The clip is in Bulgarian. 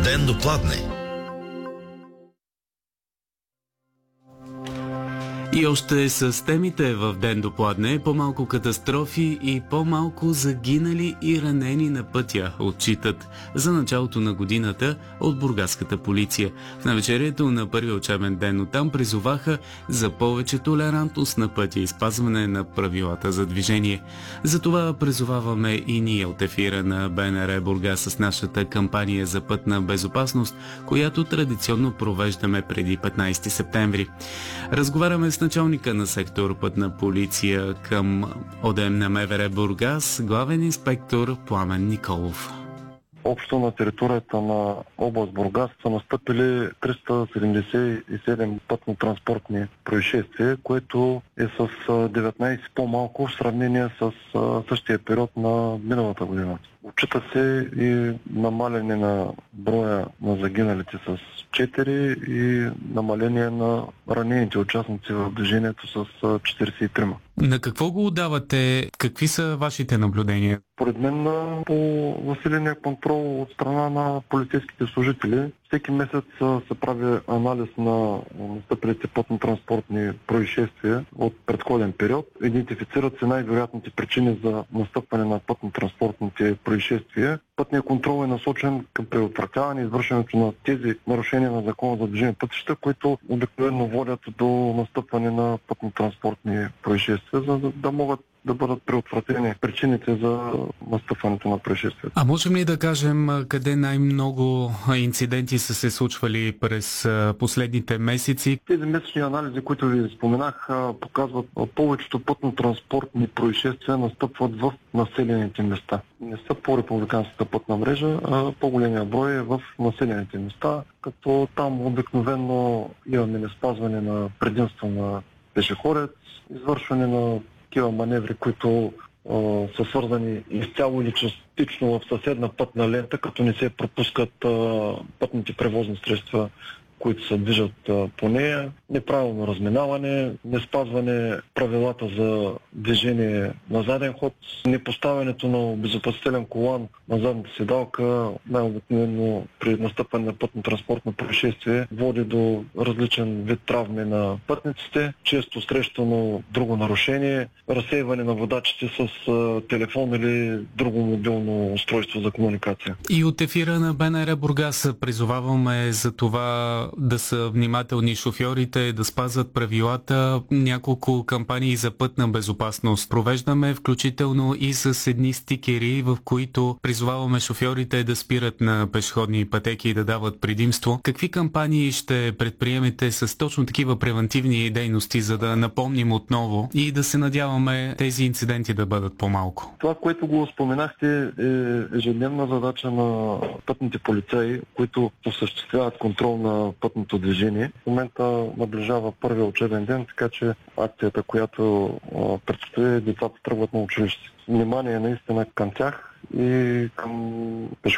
Ден докладне. И още с темите в Ден докладне: по-малко катастрофи и по-малко загинали и ранени на пътя отчитат за началото на годината от бургаската полиция. В навечерието на първия учебен ден оттам призоваха за повече толерантност на пътя и спазване на правилата за движение. Затова призоваваме и ние от ефира на БНР Бургас с нашата кампания за пътна безопасност, която традиционно провеждаме преди 15 септември. Разговаряме с началника на сектор Пътна полиция към ОДМ на МВР Бургас, главен инспектор Пламен Николов. Общо на територията на област Бургас са настъпили 377 пътно-транспортни происшествия, което е с 19 по-малко в сравнение с същия период на миналата година. Отчита се и намаляне на броя на загиналите с 4 и намаление на ранените участници в движението с 43. На какво го отдавате? Какви са вашите наблюдения? Поред мен по засиления контрол от страна на полицейските служители. Всеки месец се прави анализ на настъпилите пътно-транспортни происшествия от предходен период. Идентифицират се най-вероятните причини за настъпване на пътно-транспортните происшествия. Пътният контрол е насочен към предотвратяване и извършването на тези нарушения на закона за движение пътища, които обикновено водят до настъпване на пътно-транспортни происшествия, за да могат да бъдат предотвратени причините за настъпването на происшествията. А можем ли да кажем къде най-много инциденти са се случвали през последните месеци? Тези месечни анализи, които ви споменах, показват повечето пътно-транспортни происшествия настъпват в населените места. Не са по републиканската пътна мрежа, а по-големия брой е в населените места, като там обикновено имаме неспазване на предимство на пешеходец, извършване на такива маневри, които са свързани изцяло или частично в съседна пътна лента, като не се пропускат пътните превозни средства, които се движат по нея, неправилно разминаване, неспазване правилата за движение на заден ход, непоставянето на обезопасителен колан на задната седалка, най-обикновено при настъпване на пътно-транспортно происшествие, води до различен вид травми на пътниците, често срещано друго нарушение, разсейване на водачите с телефон или друго мобилно устройство за комуникация. И от ефира на БНР Бургас призоваваме за това да са внимателни шофьорите, да спазват правилата. Няколко кампании за пътна безопасност провеждаме, включително и с едни стикери, в които призоваваме шофьорите да спират на пешеходни пътеки и да дават предимство. Какви кампании ще предприемете с точно такива превентивни дейности, за да напомним отново и да се надяваме тези инциденти да бъдат по-малко? Това, което го споменахте, е ежедневна задача на пътните полицаи, които осъществяват контрол на пътното движение. В момента наближава първия учебен ден, така че акцията, която предстои, децата тръгват на училище. Внимание наистина към тях и към